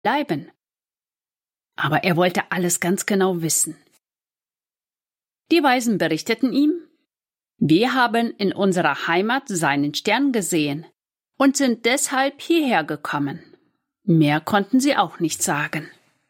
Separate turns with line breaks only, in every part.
bleiben. Aber er wollte alles ganz genau wissen. Die Weisen berichteten ihm: Wir haben in unserer Heimat seinen Stern gesehen und sind deshalb hierher gekommen. Mehr konnten sie auch nicht sagen.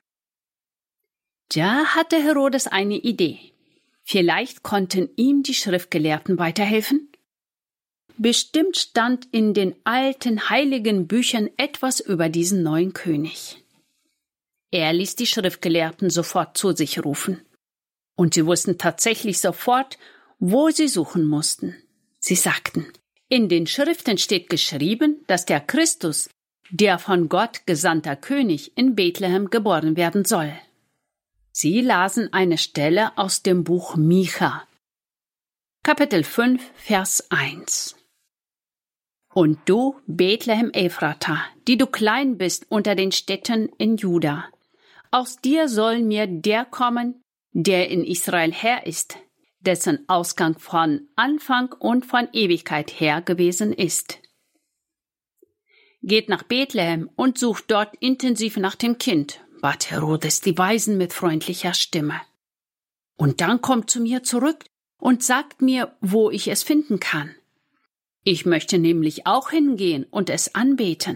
Da hatte Herodes eine Idee. Vielleicht konnten ihm die Schriftgelehrten weiterhelfen? Bestimmt stand in den alten heiligen Büchern etwas über diesen neuen König. Er ließ die Schriftgelehrten sofort zu sich rufen. Und sie wussten tatsächlich sofort, wo sie suchen mussten. Sie sagten: In den Schriften steht geschrieben, dass der Christus, der von Gott gesandter König, in Bethlehem geboren werden soll. Sie lasen eine Stelle aus dem Buch Micha, Kapitel 5, Vers 1. Und du, Bethlehem Ephrata, die du klein bist unter den Städten in Juda, aus dir soll mir der kommen, der in Israel Herr ist, dessen Ausgang von Anfang und von Ewigkeit her gewesen ist. Geht nach Bethlehem und sucht dort intensiv nach dem Kind, bat Herodes die Weisen mit freundlicher Stimme. Und dann kommt zu mir zurück und sagt mir, wo ich es finden kann. Ich möchte nämlich auch hingehen und es anbeten.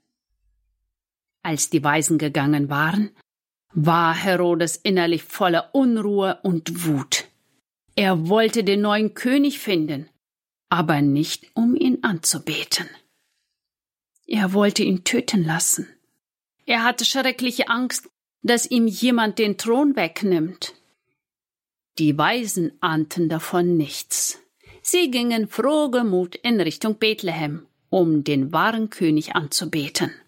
Als die Weisen gegangen waren, war Herodes innerlich voller Unruhe und Wut. Er wollte den neuen König finden, aber nicht, um ihn anzubeten. Er wollte ihn töten lassen. Er hatte schreckliche Angst, dass ihm jemand den Thron wegnimmt. Die Weisen ahnten davon nichts. Sie gingen frohgemut in Richtung Bethlehem, um den wahren König anzubeten.